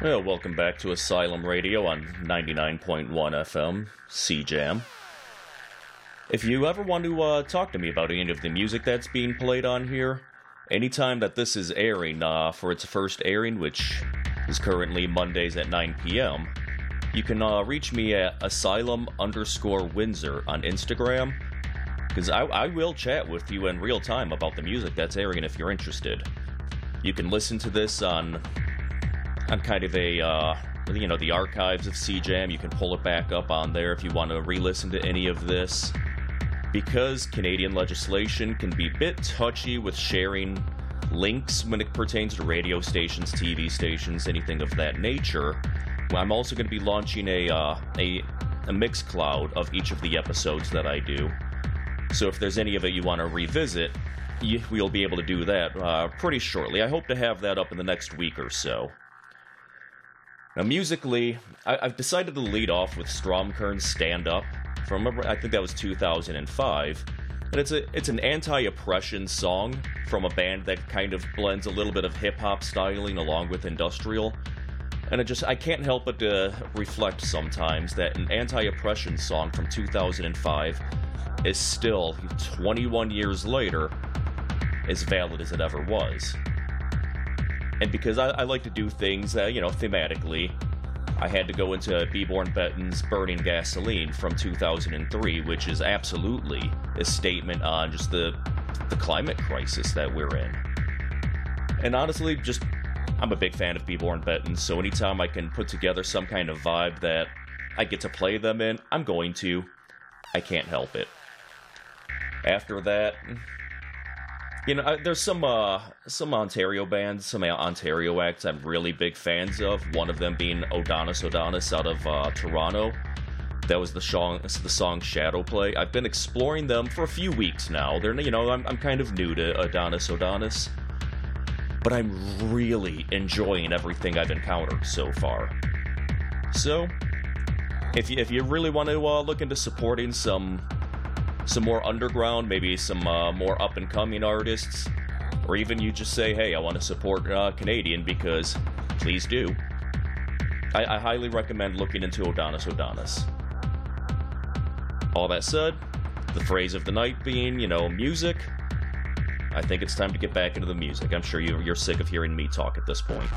Well, welcome back to Asylum Radio on 99.1 FM, CJAM. If you ever want to talk to me about any of the music that's being played on here, anytime that this is airing for its first airing, which is currently Mondays at 9 p.m., you can reach me at asylum_Windsor on Instagram, because I will chat with you in real time about the music that's airing if you're interested. You can listen to this on kind of a, the archives of CJAM. You can pull it back up on there if you want to re-listen to any of this. Because Canadian legislation can be a bit touchy with sharing links when it pertains to radio stations, TV stations, anything of that nature, I'm also going to be launching a Mixcloud of each of the episodes that I do. So if there's any of it you want to revisit, we'll be able to do that pretty shortly. I hope to have that up in the next week or so. Now, musically, I've decided to lead off with Stromkern's Stand Up from, I think that was 2005. And it's an anti-oppression song from a band that kind of blends a little bit of hip-hop styling along with industrial. And I can't help but to reflect sometimes that an anti-oppression song from 2005 is still, 21 years later, as valid as it ever was. And because I like to do things, thematically, I had to go into B. Born Benton's Burning Gasoline from 2003, which is absolutely a statement on just the climate crisis that we're in. And honestly, I'm a big fan of B. Born Benton, so anytime I can put together some kind of vibe that I get to play them in, I'm going to. I can't help it. After that, there's some Ontario bands, some Ontario acts I'm really big fans of. One of them being Odanis out of Toronto. That was the song Shadowplay. I've been exploring them for a few weeks now. I'm kind of new to Odanis, but I'm really enjoying everything I've encountered so far. So, if you really want to look into supporting some more underground, maybe some more up-and-coming artists, or even you just say, hey, I want to support Canadian, because please do. I highly recommend looking into Odanis. All that said, the phrase of the night being, music, I think it's time to get back into the music. I'm sure you're sick of hearing me talk at this point.